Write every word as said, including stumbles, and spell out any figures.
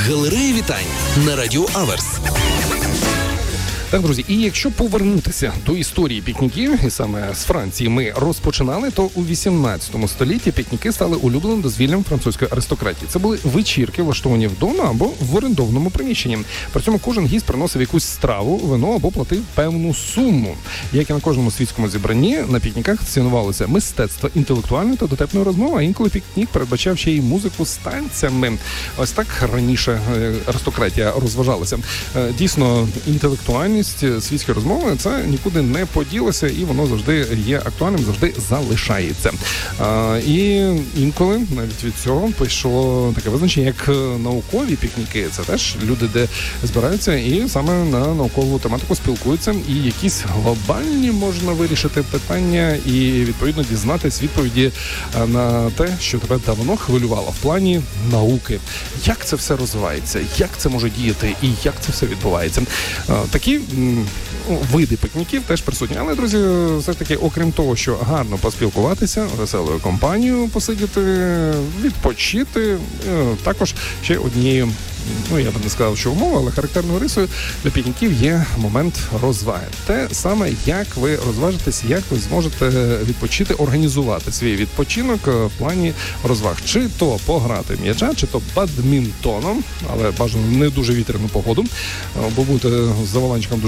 Галерея вітань на Радіо Аверс. Так, друзі, і якщо повернутися до історії пікніків, і саме з Франції ми розпочинали, то у вісімнадцятому столітті пікніки стали улюбленим дозвіллям французької аристократії. Це були вечірки, влаштовані вдома або в орендованому приміщенні. При цьому кожен гість приносив якусь страву, вино або платив певну суму. Як і на кожному світському зібранні, на пікніках цінувалося мистецтво інтелектуальної та дотепної розмови, а інколи пікнік передбачав ще й музику з танцями. Ось так раніше аристократія розважалася. Дійсно, інтелектуальні світської розмови, це нікуди не поділося, і воно завжди є актуальним, завжди залишається. А, і інколи навіть від цього пішло таке визначення, як наукові пікніки. Це теж люди, де збираються і саме на наукову тематику спілкуються, і якісь глобальні можна вирішити питання і, відповідно, дізнатись відповіді на те, що тебе давно хвилювало в плані науки. Як це все розвивається, як це може діяти і як це все відбувається. А, такі види пікніків теж присутні. Але, друзі, все ж таки, окрім того, що гарно поспілкуватися, веселою компанією посидіти, відпочити, також ще однією, ну, я би не сказав, що умова, але характерною рисою для пікніків є момент розваги. Те саме, як ви розважитесь, як ви зможете відпочити, організувати свій відпочинок в плані розваг. Чи то пограти м'яча, чи то бадмінтоном, але бажано не дуже вітряну погоду, бо бути з заваланчиком дуже